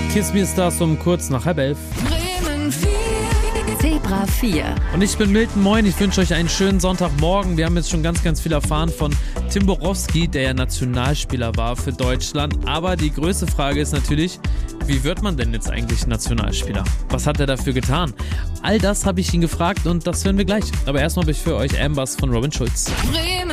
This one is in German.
Kiss Me Stars um kurz nach 11:30. Bremen 4. Zebra 4. Und ich bin Milton, moin, ich wünsche euch einen schönen Sonntagmorgen. Wir haben jetzt schon ganz, ganz viel erfahren von Tim Borowski, der ja Nationalspieler war für Deutschland. Aber die größte Frage ist natürlich, wie wird man denn jetzt eigentlich Nationalspieler? Was hat er dafür getan? All das habe ich ihn gefragt und das hören wir gleich. Aber erstmal habe ich für euch Ambers von Robin Schulz. Bremen